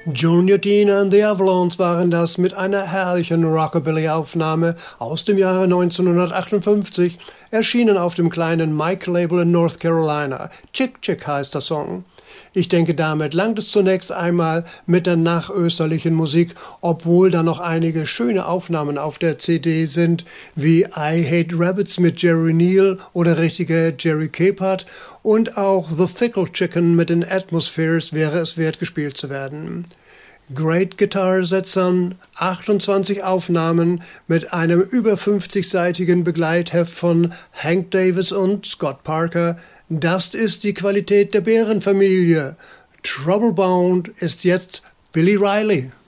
Junior Dean and the Avalons waren das mit einer herrlichen Rockabilly-Aufnahme aus dem Jahre 1958, erschienen auf dem kleinen Mike-Label in North Carolina. Chick Chick heißt der Song. Ich denke, damit langt es zunächst einmal mit der nachösterlichen Musik, obwohl da noch einige schöne Aufnahmen auf der CD sind, wie I Hate Rabbits mit Jerry Neal oder richtige Jerry Capehart, und auch The Fickle Chicken mit den Atmospheres wäre es wert, gespielt zu werden. Great Guitar Setzern, 28 Aufnahmen mit einem über 50-seitigen Begleitheft von Hank Davis und Scott Parker. Das ist die Qualität der Bärenfamilie. Troublebound ist jetzt Billy Riley.